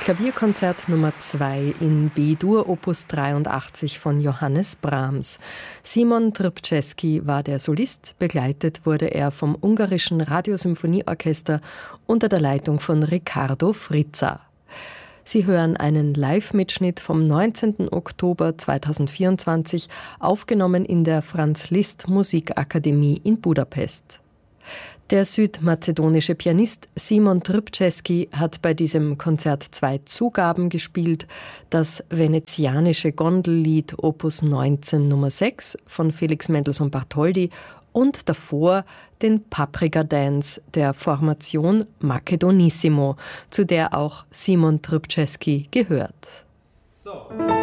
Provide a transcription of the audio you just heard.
Klavierkonzert Nummer 2 in B-Dur Opus 83 von Johannes Brahms. Simon Trpceski war der Solist, begleitet wurde er vom ungarischen Radiosymphonieorchester unter der Leitung von Ricardo Frizza. Sie hören einen Live-Mitschnitt vom 19. Oktober 2024, aufgenommen in der Franz-Liszt-Musikakademie in Budapest. Der südmazedonische Pianist Simon Trpceski hat bei diesem Konzert 2 Zugaben gespielt: das venezianische Gondellied Opus 19 Nummer 6 von Felix Mendelssohn Bartholdy und davor den Paprika Dance der Formation Macedonissimo, zu der auch Simon Trpceski gehört. So.